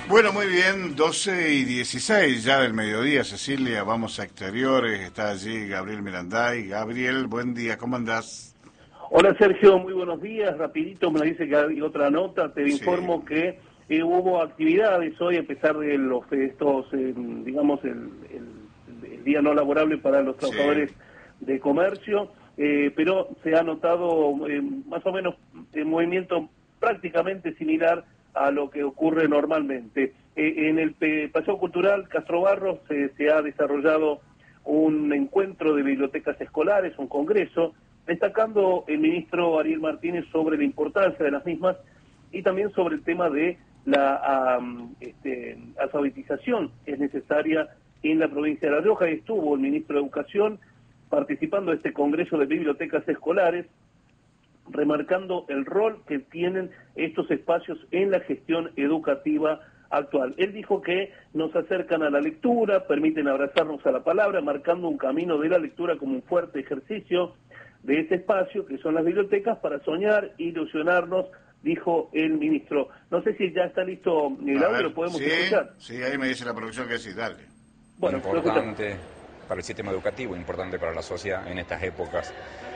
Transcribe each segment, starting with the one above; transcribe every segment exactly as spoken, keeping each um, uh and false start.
Bueno, muy bien, doce y dieciséis ya del mediodía, Cecilia, vamos a exteriores, está allí Gabriel Miranday. Gabriel, buen día, ¿cómo andás? Hola Sergio, muy buenos días. Rapidito me dice que hay otra nota. Te Sí, informo que eh, hubo actividades hoy a pesar de los de estos, eh, digamos, el, el- el día no laborable para los sí, trabajadores de comercio, eh, pero se ha notado eh, más o menos un movimiento prácticamente similar a lo que ocurre normalmente. Eh, en el Pe- Paseo Cultural Castro Barros eh, se ha desarrollado un encuentro de bibliotecas escolares, un congreso, destacando el ministro Ariel Martínez sobre la importancia de las mismas y también sobre el tema de la um, este, alfabetización que es necesaria en la provincia de La Rioja. Estuvo el ministro de Educación participando de este congreso de bibliotecas escolares, remarcando el rol que tienen estos espacios en la gestión educativa actual. Él dijo que nos acercan a la lectura, permiten abrazarnos a la palabra, marcando un camino de la lectura como un fuerte ejercicio de ese espacio que son las bibliotecas para soñar, ilusionarnos, dijo el ministro. No sé si ya está listo el a audio, ver, lo podemos sí, escuchar. sí, ahí me dice la producción que sí, dale. Bueno, lo escuchamos. Importante para el sistema educativo, importante para la sociedad en estas épocas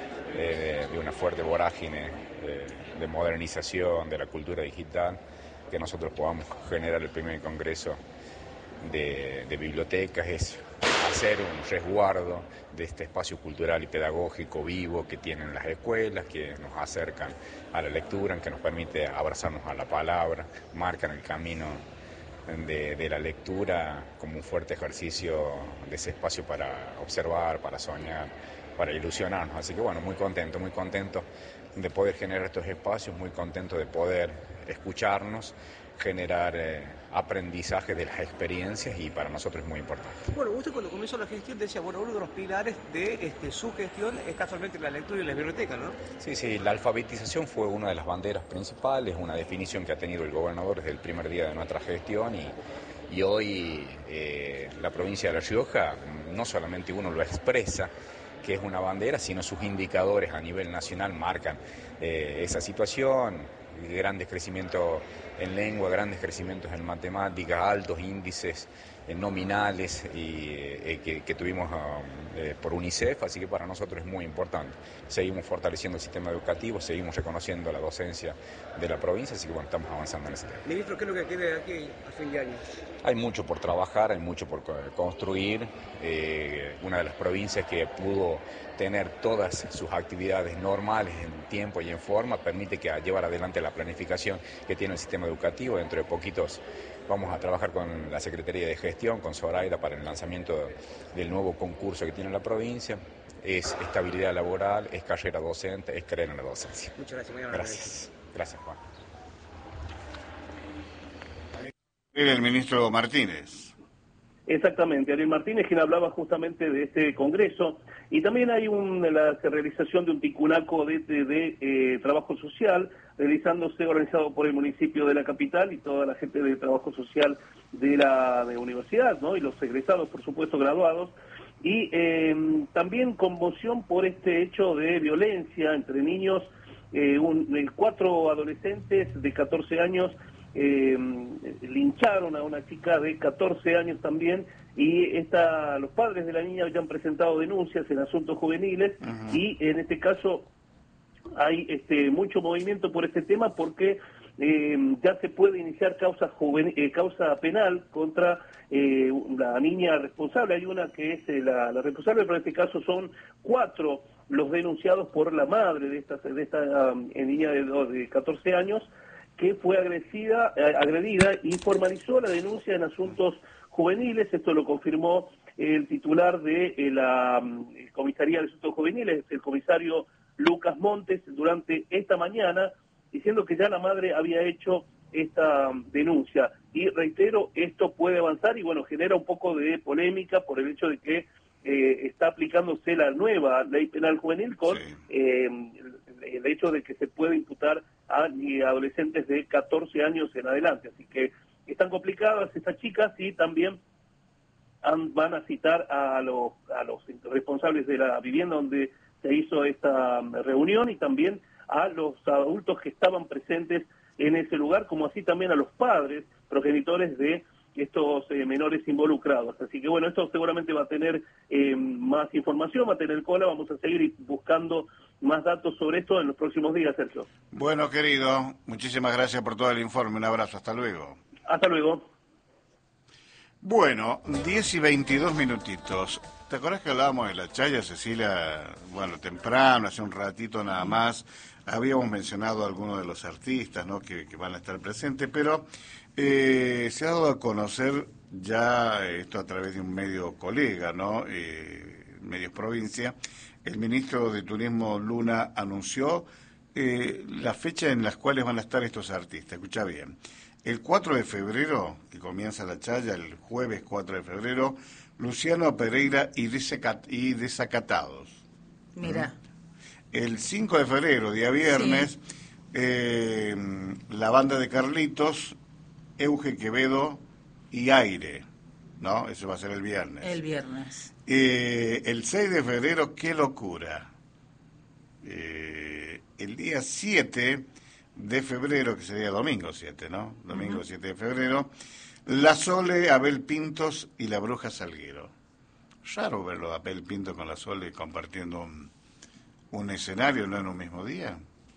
eh, de una fuerte vorágine eh, de modernización de la cultura digital, que nosotros podamos generar el primer congreso de, de bibliotecas, es hacer un resguardo de este espacio cultural y pedagógico vivo que tienen las escuelas, que nos acercan a la lectura, que nos permite abrazarnos a la palabra, marcan el camino de, de la lectura como un fuerte ejercicio de ese espacio para observar, para soñar, para ilusionarnos. Así que bueno, muy contento, muy contento de poder generar estos espacios, muy contento de poder escucharnos, generar eh, aprendizaje de las experiencias y para nosotros es muy importante. Bueno, usted cuando comenzó la gestión decía, bueno, uno de los pilares de este, su gestión es casualmente la lectura y la biblioteca, ¿no? Sí, sí, la alfabetización fue una de las banderas principales, una definición que ha tenido el gobernador desde el primer día de nuestra gestión y, y hoy eh, la provincia de La Rioja no solamente uno lo expresa, que es una bandera, sino sus indicadores a nivel nacional marcan eh, esa situación, grandes crecimientos en lengua, grandes crecimientos en matemáticas, altos índices eh, nominales y, eh, que, que tuvimos eh, por UNICEF, así que para nosotros es muy importante. Seguimos fortaleciendo el sistema educativo, seguimos reconociendo la docencia de la provincia, así que bueno, estamos avanzando en ese tema. Ministro, ¿qué es lo que queda aquí a fin de año? Hay mucho por trabajar, hay mucho por construir. Eh, una de las provincias que pudo tener todas sus actividades normales en tiempo y en forma permite que llevar adelante la planificación que tiene el sistema educativo. Dentro de poquitos vamos a trabajar con la Secretaría de Gestión, con Zoraida, para el lanzamiento del nuevo concurso que tiene la provincia. Es estabilidad laboral, es carrera docente, es creer en la docencia. Muchas gracias, muy amable. Gracias. Gracias, Juan. Era el ministro Martínez. Exactamente, Ariel Martínez, quien hablaba justamente de este congreso, y también hay un, la realización de un ticulaco de, de, de eh, trabajo social, realizándose, organizado por el municipio de la capital y toda la gente de trabajo social de la de universidad, ¿no? Y los egresados, por supuesto, graduados, y eh, también conmoción por este hecho de violencia entre niños, eh, un, eh, cuatro adolescentes de catorce años eh, lincharon a una chica de catorce años también, y esta, los padres de la niña ya han presentado denuncias en asuntos juveniles, uh-huh. Y en este caso hay este, mucho movimiento por este tema porque eh, ya se puede iniciar causa, juven, eh, causa penal contra eh, la niña responsable. Hay una que es eh, la, la responsable, pero en este caso son cuatro los denunciados por la madre de esta, de esta um, niña de, de catorce años, que fue agredida, eh, agredida y formalizó la denuncia en asuntos juveniles. Esto lo confirmó el titular de eh, la eh, Comisaría de Asuntos Juveniles, el comisario Lucas Montes, durante esta mañana, diciendo que ya la madre había hecho esta um, denuncia. Y reitero, esto puede avanzar y bueno, genera un poco de polémica por el hecho de que eh, está aplicándose la nueva ley penal juvenil con sí. eh, el, el hecho de que se puede imputar a adolescentes de catorce años en adelante. Así que están complicadas estas chicas y también han, van a citar a los, a los responsables de la vivienda donde se hizo esta reunión y también a los adultos que estaban presentes en ese lugar, como así también a los padres, progenitores de estos eh, menores involucrados. Así que bueno, esto seguramente va a tener eh, más información, va a tener cola, vamos a seguir buscando más datos sobre esto en los próximos días, Sergio. Bueno, querido, muchísimas gracias por todo el informe, un abrazo, hasta luego. Hasta luego. Bueno, diez y veintidós minutitos. ¿Te acuerdas que hablábamos de la chaya, Cecilia? Bueno, temprano, hace un ratito nada más. Habíamos mencionado a algunos de los artistas, ¿no?, que, que van a estar presentes, pero eh, se ha dado a conocer ya esto a través de un medio colega, ¿no?, eh, Medios Provincia. El ministro de Turismo, Luna, anunció eh, la fecha en las cuales van a estar estos artistas. Escucha bien. El cuatro de febrero, que comienza la chaya, el jueves cuatro de febrero, Luciano Pereira y, Desacat- y Desacatados. Mira. El cinco de febrero, día viernes, sí. eh, la banda de Carlitos, Euge Quevedo y Aire, ¿no? Eso va a ser el viernes. El viernes. Eh, el seis de febrero, Qué Locura. Eh, el día siete de febrero, que sería domingo siete, ¿no? Domingo uh-huh. siete de febrero, La Sole, Abel Pintos y La Bruja Salguero. Raro verlo a Abel Pinto con La Sole compartiendo un, un escenario, ¿no?, en un mismo día.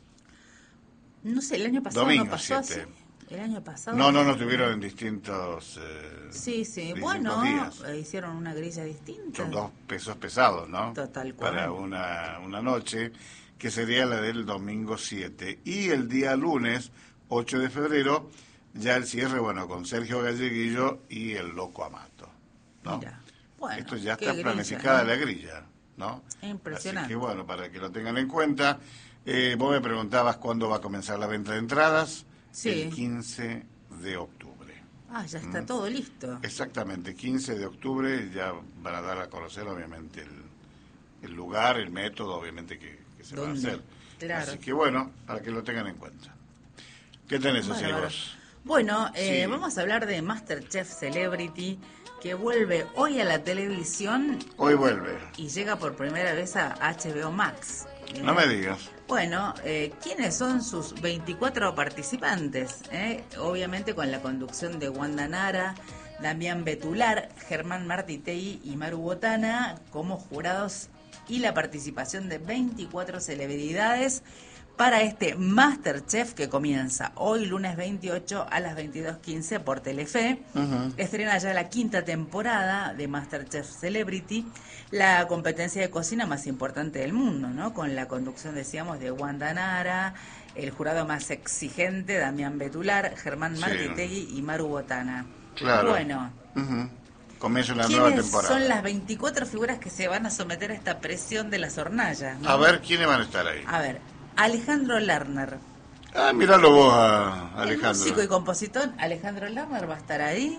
No sé, el año pasado domingo, no pasó siete. así. El año pasado. No, no, no estuvieron en distintos eh, Sí, sí, distintos bueno, días. hicieron una grilla distinta. Son dos pesos pesados, ¿no? Total cual. Para una, una noche, que sería la del domingo siete. Y el día lunes, ocho de febrero, ya el cierre, bueno, con Sergio Galleguillo y el Loco Amato, ¿no? Mira, bueno, esto ya está grilla, planificada, ¿no?, la grilla, ¿no? Impresionante. Así que bueno, para que lo tengan en cuenta. Eh, vos me preguntabas cuándo va a comenzar la venta de entradas. Sí. El quince de octubre. Ah, ya está ¿Mm? todo listo. Exactamente, quince de octubre ya van a dar a conocer obviamente el, el lugar, el método, obviamente que, que se va a hacer. Claro. Así que bueno, para que lo tengan en cuenta. ¿Qué tenés así vos? Bueno, eh, Sí. vamos a hablar de MasterChef Celebrity, que vuelve hoy a la televisión. Hoy vuelve. Y llega por primera vez a H B O Max. ¿Eh? No me digas. Bueno, eh, ¿quiénes son sus veinticuatro participantes? Eh? Obviamente con la conducción de Wanda Nara, Damián Betular, Germán Martitegui y Maru Botana como jurados, y la participación de veinticuatro celebridades para este MasterChef que comienza hoy lunes veintiocho a las veintidós quince por Telefe. Uh-huh. Estrena ya la quinta temporada de MasterChef Celebrity, la competencia de cocina más importante del mundo, ¿no? Con la conducción, decíamos, de Wanda Nara, el jurado más exigente, Damián Betular, Germán Martitegui sí. y Maru Botana. Claro. Bueno. Uh-huh. Comienza una nueva temporada. Son las veinticuatro figuras que se van a someter a esta presión de las hornallas, ¿no? A ver, ¿quiénes van a estar ahí? A ver, Alejandro Lerner. Ah, míralo vos, a Alejandro. El músico y compositor Alejandro Lerner va a estar ahí.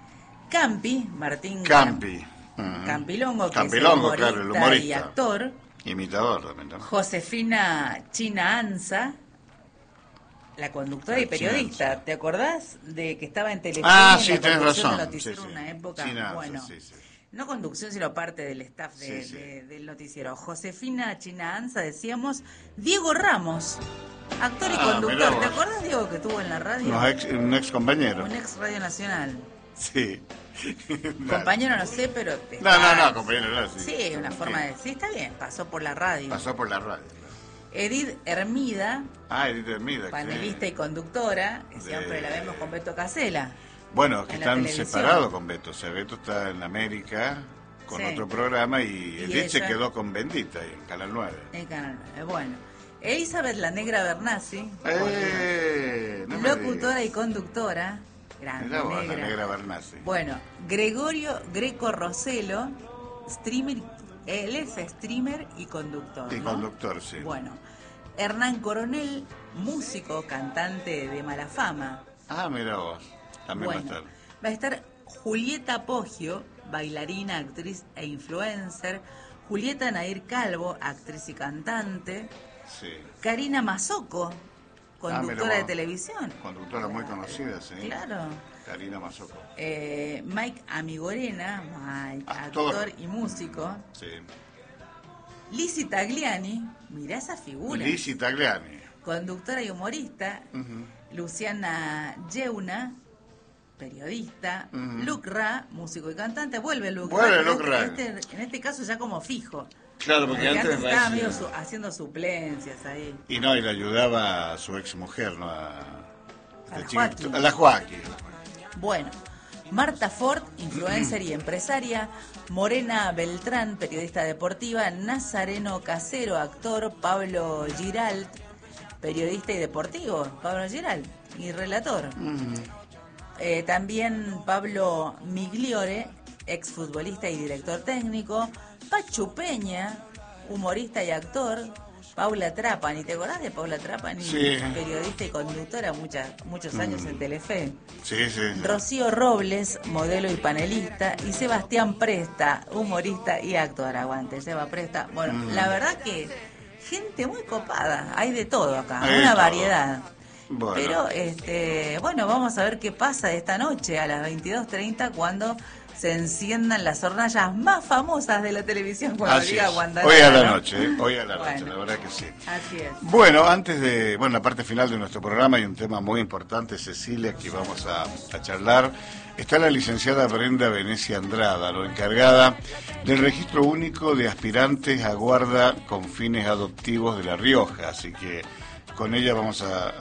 Campi, Martín Campi. Uh-huh. Campilongo, que Campilongo, es el humorista, claro, el humorista y actor. Imitador también, ¿no? Josefina China Anza, la conductora la y periodista. China. ¿Te acordás de que estaba en Telefe? Ah, en sí, la tenés razón. Del noticiero Sí, sí. Una época, China bueno, Anza, sí, sí. No conducción, sino parte del staff de, sí, sí. De, del noticiero. Josefina China Anza, decíamos. Diego Ramos, actor ah, y conductor. ¿Te acordás, Diego, que estuvo en la radio? No, ex, un ex compañero. Un ex Radio Nacional. Sí. Compañero no sé, pero... No, no, no, compañero no. Sí, sí una forma sí. de... Sí, está bien, pasó por la radio. Pasó por la radio. Edith Hermida. Ah, Edith Hermida. Panelista y conductora, que de... siempre la vemos con Beto Casella. Bueno, que están separados con Beto. O sea, Beto está en América con sí. otro programa y, y Edith se quedó con Bendita en Canal nueve. En Canal nueve, bueno. Elizabeth La Negra Bernasi, eh, no locutora y conductora. Grande, vos, negra. La Negra Bernasi. Bueno, Gregorio Greco Roselo, streamer, él es streamer y conductor. Y ¿no? conductor, sí. Bueno, Hernán Coronel, músico, cantante de mala fama. Ah, mira vos, también bueno, va a estar. Va a estar Julieta Poggio, bailarina, actriz e influencer. Julieta Nair Calvo, actriz y cantante. Sí. Karina Mazoco, conductora ah, de televisión. Conductora muy conocida, sí. Claro. Karina Mazoco. Eh, Mike Amigorena, Mike, actor. actor y músico. Sí. Lizzy Tagliani, mirá esa figura. Lizzy Tagliani. Conductora y humorista. Uh-huh. Luciana Yeuna, periodista, Mm. Luc Ra, músico y cantante, vuelve Luc Ra, Vuelve pero Luc Ra. este- este- en este caso ya como fijo. Claro, porque, Porque antes, antes estaba Ra- medio su- haciendo suplencias ahí. Y no, y le ayudaba a su ex mujer, ¿no? A, A la este Joaquín. chiquito- a la Joaquín. Bueno, Marta Ford, influencer y empresaria, Morena Beltrán, periodista deportiva, Nazareno Casero, actor, Pablo Giralt, periodista y deportivo, Pablo Giralt, y relator. Eh, también Pablo Migliore, exfutbolista y director técnico, Pachu Peña, humorista y actor, Paula Trapani, ¿te acordás de Paula Trapani? Sí. Periodista y conductora muchas, muchos años en Telefe. Sí, sí. sí. Rocío Robles, modelo y panelista, y Sebastián Presta, humorista y actor. Aguante, Seba Presta. Bueno, Mm. la verdad que gente muy copada, hay de todo acá, Hay de una todo. variedad. Bueno. Pero, este, bueno, vamos a ver qué pasa esta noche a las veintidós treinta cuando se enciendan las hornallas más famosas de la televisión cuando Así diga es. Wanda Hoy a la Nara, ¿no? noche, ¿eh? Hoy a la noche, Bueno. la verdad que sí. Así es. Bueno, antes de, bueno, la parte final de nuestro programa hay un tema muy importante, Cecilia, que vamos a, a charlar. Está la licenciada Brenda Venecia Andrada, la encargada del registro único de aspirantes a guarda con fines adoptivos de La Rioja. Así que con ella vamos a,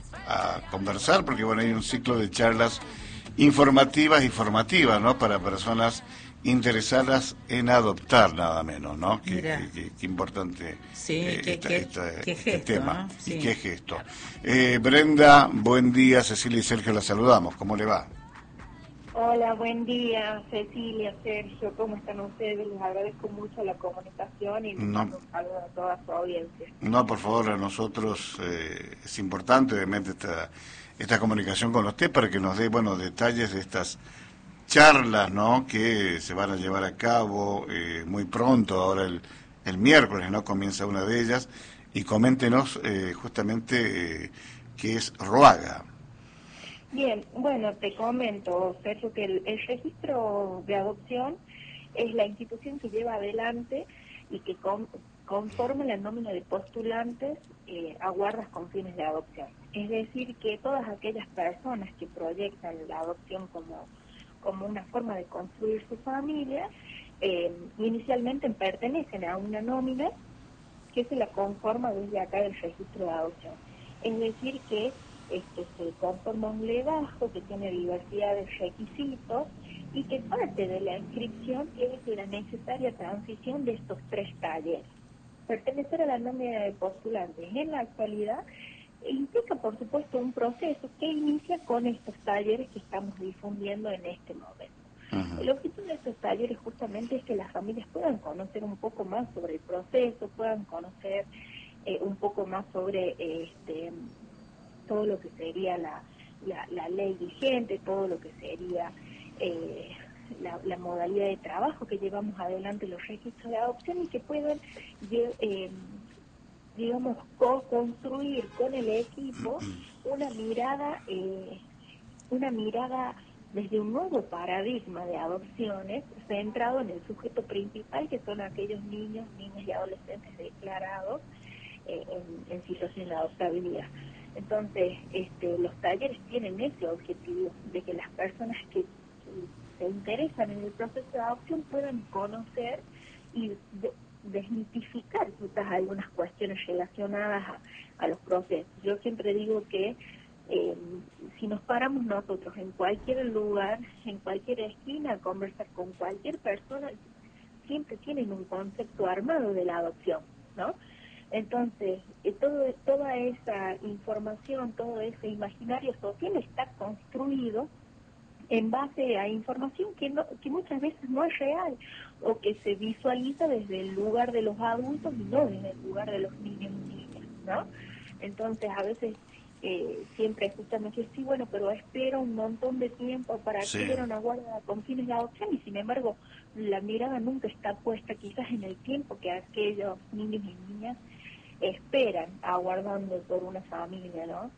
a, a conversar, porque bueno, hay un ciclo de charlas informativas y formativas, ¿no? Para personas interesadas en adoptar, nada menos, ¿no? Qué, Mira. qué- qué- qué importante Sí, eh, qué- esta- qué- esta- qué este gesto, tema. ¿no? Sí. Y qué gesto. Eh, Brenda, buen día. Cecilia y Sergio la saludamos. ¿Cómo le va? Hola, buen día, Cecilia, Sergio, ¿cómo están ustedes? Les agradezco mucho la comunicación y les No. mando un saludo a toda su audiencia. No, por favor, a nosotros eh, es importante, obviamente, esta, esta comunicación con usted para que nos dé, bueno, detalles de estas charlas, ¿no? Que se van a llevar a cabo eh, muy pronto, ahora el, el miércoles, ¿no? Comienza una de ellas. Y coméntenos eh, justamente eh, qué es ROAGA. Bien, bueno, te comento, Sergio, que el, el registro de adopción es la institución que lleva adelante y que con, conforma la nómina de postulantes eh, a guardas con fines de adopción. Es decir, que todas aquellas personas que proyectan la adopción como, como una forma de construir su familia, eh, inicialmente pertenecen a una nómina que se la conforma desde acá del registro de adopción. Es decir, que este, se conforma un legajo que tiene diversidad de requisitos y que parte de la inscripción es la necesaria transición de estos tres talleres. Pertenecer a la nómina de postulantes en la actualidad implica, por supuesto, un proceso que inicia con estos talleres que estamos difundiendo en este momento. Ujú. El objetivo de estos talleres justamente es que las familias puedan conocer un poco más sobre el proceso, puedan conocer eh, un poco más sobre eh, este, todo lo que sería la, la, la ley vigente, todo lo que sería eh, la, la modalidad de trabajo que llevamos adelante los registros de adopción y que puedan, eh, digamos, co-construir con el equipo una mirada, eh, una mirada desde un nuevo paradigma de adopciones centrado en el sujeto principal, que son aquellos niños, niñas y adolescentes declarados eh, en, en situación de adoptabilidad. Entonces, este, los talleres tienen ese objetivo, de que las personas que, que se interesan en el proceso de adopción puedan conocer y de, desmitificar quizás algunas cuestiones relacionadas a, a los procesos. Yo siempre digo que eh, si nos paramos nosotros en cualquier lugar, en cualquier esquina, a conversar con cualquier persona, siempre tienen un concepto armado de la adopción, ¿no? Entonces, eh, todo, toda esa información, todo ese imaginario social está construido en base a información que, no, que muchas veces no es real o que se visualiza desde el lugar de los adultos y no desde el lugar de los niños y niñas, ¿no? Entonces, a veces eh, siempre escuchamos que sí, bueno, pero espero un montón de tiempo para Sí. acceder a una guarda con fines de adopción y, sin embargo, la mirada nunca está puesta quizás en el tiempo que aquellos niños y niñas esperan aguardando por una familia, ¿no?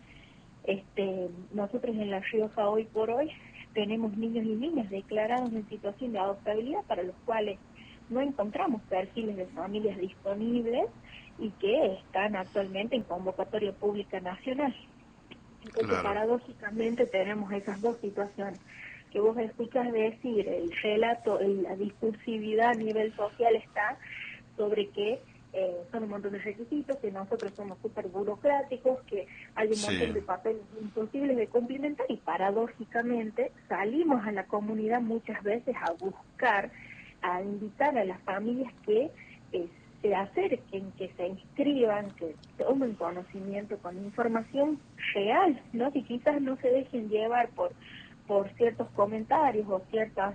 Este, nosotros en La Rioja hoy por hoy tenemos niños y niñas declarados en situación de adoptabilidad para los cuales no encontramos perfiles de familias disponibles y que están actualmente en convocatoria pública nacional. Entonces, Claro. paradójicamente tenemos esas dos situaciones, que vos escuchas decir, el relato, el- la discursividad a nivel social está sobre que eh, son un montón de requisitos, que nosotros somos súper burocráticos, que hay un Sí. montón de papeles imposibles de cumplimentar, y paradójicamente salimos a la comunidad muchas veces a buscar, a invitar a las familias que eh, se acerquen, que se inscriban, que tomen conocimiento con información real, ¿no? Que quizás no se dejen llevar por, por ciertos comentarios o ciertas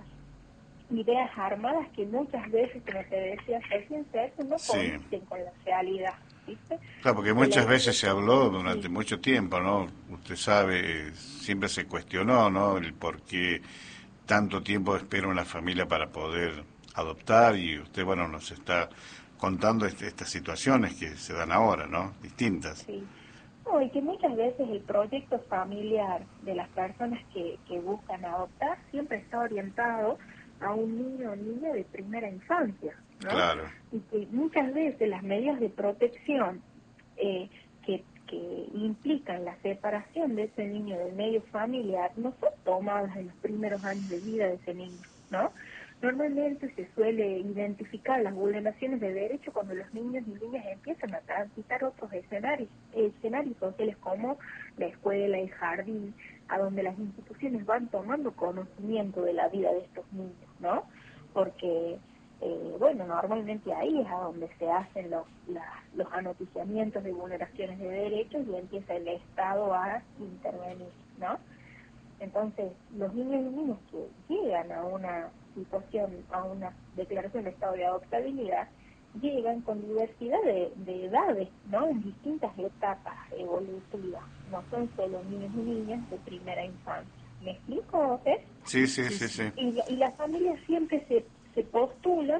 ideas armadas que muchas veces, como te decía recién, no Sí. coinciden con la realidad, ¿viste? Claro, porque Que muchas la veces se habló durante sí, mucho tiempo, ¿no? Usted sabe, siempre se cuestionó, ¿no? El por qué tanto tiempo espera una familia para poder adoptar, y usted, bueno, nos está contando este- estas situaciones que se dan ahora, ¿no? Distintas. sí. No, y que muchas veces el proyecto familiar de las personas que, que buscan adoptar siempre está orientado a un niño o niña de primera infancia, ¿no? Claro. Y que muchas veces las medidas de protección eh, que, que implican la separación de ese niño del medio familiar no son tomadas en los primeros años de vida de ese niño, ¿no? Normalmente se suele identificar las vulneraciones de derechos cuando los niños y niñas empiezan a transitar otros escenarios, escenarios sociales como la escuela, el jardín, a donde las instituciones van tomando conocimiento de la vida de estos niños, ¿no? Porque, eh, bueno, normalmente ahí es a donde se hacen los, la, los anoticiamientos de vulneraciones de derechos y empieza el Estado a intervenir, ¿no? Entonces, los niños y niñas que llegan a una situación, a una declaración de estado de adoptabilidad, llegan con diversidad de, de edades, ¿no? En distintas etapas evolutivas. No son solo niños y niñas de primera infancia. ¿Me explico, Fer? Sí, sí, sí, sí. Y, la- y las familias siempre se, se postulan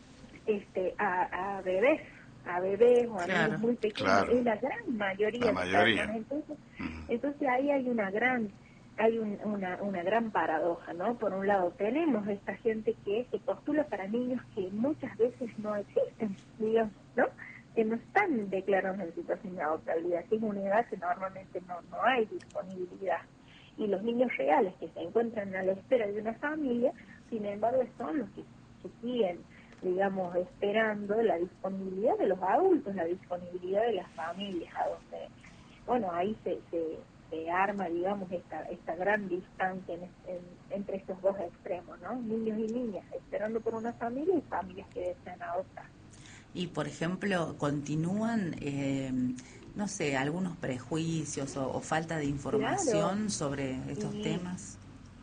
este, a, a bebés, a bebés o a Claro. niños muy pequeños, Claro. es la gran mayoría La de mayoría. personas. Entonces, Mm. entonces ahí hay una gran hay un- una, una gran paradoja, ¿no? Por un lado tenemos esta gente que se postula para niños que muchas veces no existen, digamos, ¿no? Que no están declarados en situación de adoptabilidad, que es una edad que normalmente no, no hay disponibilidad. Y los niños reales que se encuentran a la espera de una familia, sin embargo, son los que, que siguen, digamos, esperando la disponibilidad de los adultos, la disponibilidad de las familias, a donde, bueno, ahí se, se, se arma, digamos, esta, esta gran distancia en, en, entre estos dos extremos, ¿no? Niños y niñas esperando por una familia y familias que desean adoptar. Y, por ejemplo, continúan, eh, no sé, algunos prejuicios o, o falta de información Claro. sobre estos Sí. temas.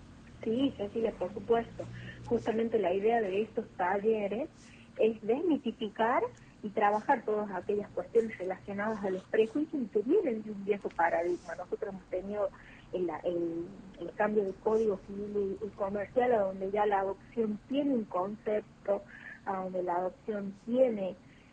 Sí, Cecilia, por supuesto. Justamente la idea de estos talleres es desmitificar y trabajar todas aquellas cuestiones relacionadas a los prejuicios que vienen de un viejo paradigma. Nosotros hemos tenido el, el, el cambio de código civil y, y comercial, a donde ya la adopción tiene un concepto, a donde la adopción tiene,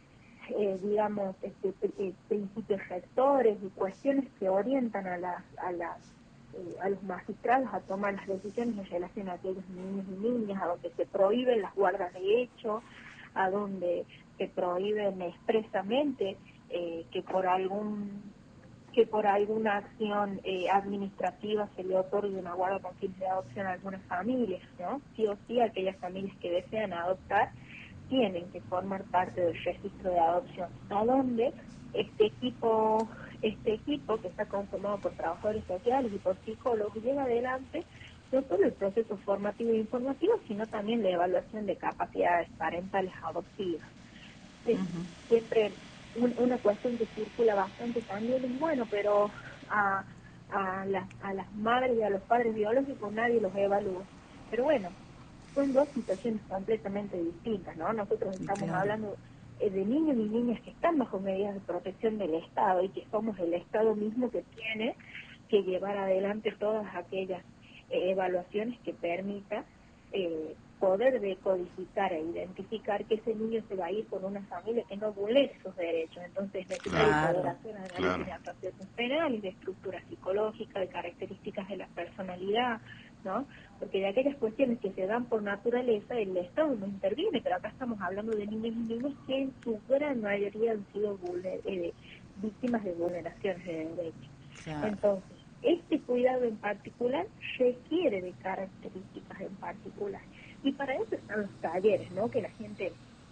eh, digamos, este, eh, principios rectores y cuestiones que orientan a las, a las eh, a los magistrados a tomar las decisiones en relación a aquellos niños y niñas, a donde se prohíben las guardas de hecho, a donde se prohíben expresamente eh, que por algún que por alguna acción eh, administrativa se le otorgue una guarda con fines de adopción a algunas familias, ¿no? Sí o sí, aquellas familias que desean adoptar tienen que formar parte del registro de adopción, a donde este equipo, este equipo que está conformado por trabajadores sociales y por psicólogos lleva adelante no solo el proceso formativo e informativo, sino también la evaluación de capacidades parentales adoptivas. Es Ujú. siempre un, una cuestión que circula bastante también, es bueno, pero a, a, las, a las madres y a los padres biológicos nadie los evalúa. Pero bueno, son dos situaciones completamente distintas, ¿no? Nosotros estamos Claro. hablando eh, de niños y niñas que están bajo medidas de protección del Estado y que somos el Estado mismo que tiene que llevar adelante todas aquellas eh, evaluaciones que permita eh, poder decodificar e identificar que ese niño se va a ir con una familia que no vulnere sus derechos. Entonces es necesario Claro. poder hacer análisis Claro. de actuaciones penales, de estructura psicológica, de características de la personalidad, ¿no? Porque de aquellas cuestiones que se dan por naturaleza, el Estado no interviene, pero acá estamos hablando de niños y niñas que en su gran mayoría han sido vulner- eh, víctimas de vulneraciones de derechos. Claro. Entonces, este cuidado en particular requiere de características en particular. Y para eso están los talleres, ¿no? Que la gente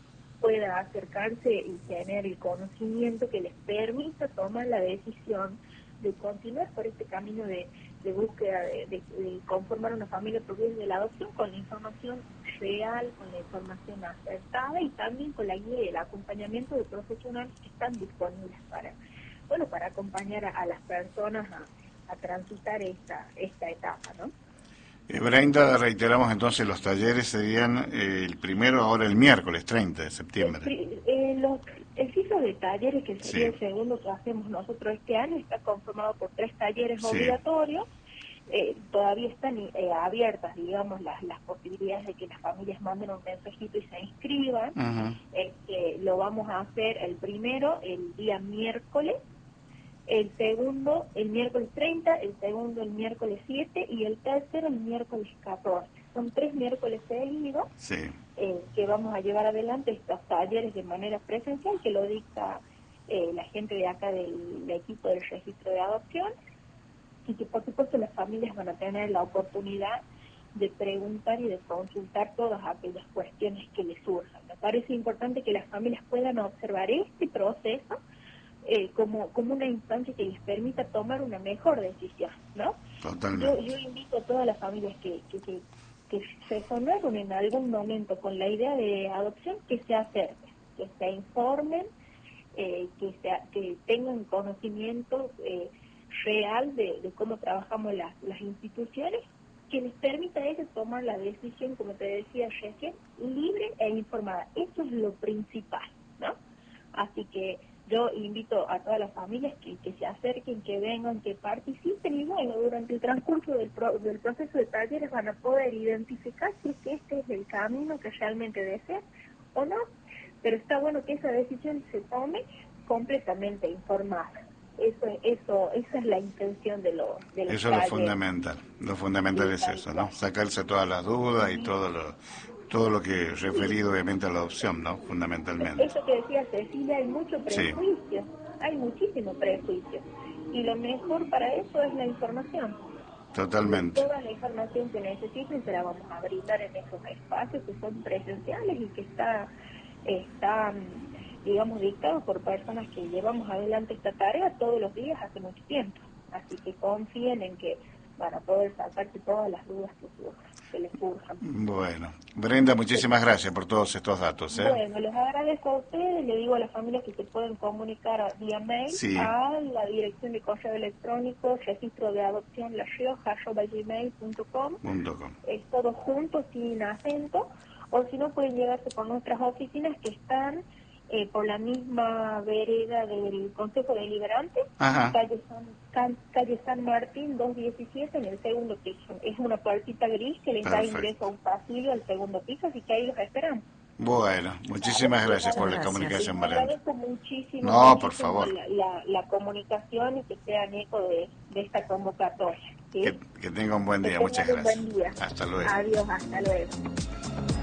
pueda acercarse y tener el conocimiento que les permita tomar la decisión de continuar por este camino de, de búsqueda de, de, de conformar una familia por medio de la adopción con la información real, con la información acertada y también con la guía y el acompañamiento de profesionales que están disponibles para, bueno, para acompañar a, a las personas a, a transitar esta, esta etapa, ¿no? Eh, Brenda, reiteramos entonces, los talleres serían eh, el primero, ahora el miércoles treinta de septiembre. El, eh, los, el ciclo de talleres, que sería Sí. el segundo que hacemos nosotros este año, está conformado por tres talleres Sí. obligatorios. Eh, todavía están eh, abiertas, digamos, las, las posibilidades de que las familias manden un mensajito y se inscriban. Uh-huh. Este, lo vamos a hacer el primero, el día miércoles, el segundo el miércoles treinta, el segundo el miércoles siete y el tercero el miércoles catorce. Son tres miércoles seguidos Sí. eh, que vamos a llevar adelante estos talleres de manera presencial, que lo dicta eh, la gente de acá del, del equipo del registro de adopción, y que por supuesto las familias van a tener la oportunidad de preguntar y de consultar todas aquellas cuestiones que les surjan. Me parece importante que las familias puedan observar este proceso Eh, como, como una instancia que les permita tomar una mejor decisión, ¿no? Totalmente. Yo, yo invito a todas las familias que, que, que, que resonaron en algún momento con la idea de adopción, que se acerquen, que se informen, eh, que, se, que tengan conocimiento eh, real de, de cómo trabajamos las, las instituciones, que les permita a ellos tomar la decisión, como te decía recién, libre e informada. Eso es lo principal, ¿no? Así que yo invito a todas las familias que, que se acerquen, que vengan, que participen y bueno, durante el transcurso del, pro, del proceso de talleres van a poder identificar si es que este es el camino que realmente desean o no, pero está bueno que esa decisión se tome completamente informada. Eso, eso, esa es la intención de los de los Eso es lo talleres. fundamental. Lo fundamental es eso, ¿no? Sacarse todas las dudas y todo lo todo lo que referido obviamente a la adopción, ¿no? Fundamentalmente. Eso que decía Cecilia, hay mucho prejuicio, sí. Hay muchísimo prejuicio. Y lo mejor para eso es la información. Totalmente. Toda la información que necesiten se la vamos a brindar en esos espacios que son presenciales y que está, están, digamos, dictados por personas que llevamos adelante esta tarea todos los días hace mucho tiempo. Así que confíen en que van a poder sacarse todas las dudas que, que les surjan. Bueno, Brenda, muchísimas gracias por todos estos datos. ¿eh? Bueno, les agradezco a ustedes, le digo a las familias que se pueden comunicar vía mail sí. a la dirección de correo electrónico registro de adopción la rioja arroba gmail punto com, es todo junto, sin acento, o si no pueden llegarse por nuestras oficinas que están eh, por la misma vereda del Consejo Deliberante, calle San, can, calle San Martín doscientos diecisiete en el segundo piso. Es una puertita gris que les Perfecto. Da ingreso a un pasillo al segundo piso, así que ahí los esperamos. Bueno, muchísimas gracias por la comunicación, Brenda. Agradezco muchísimo, no, muchísimo por favor. La, la, la comunicación y que sean eco de, de esta convocatoria. ¿Sí? Que, que tenga un buen día, que muchas gracias. Un buen día. Hasta luego. Adiós, hasta luego.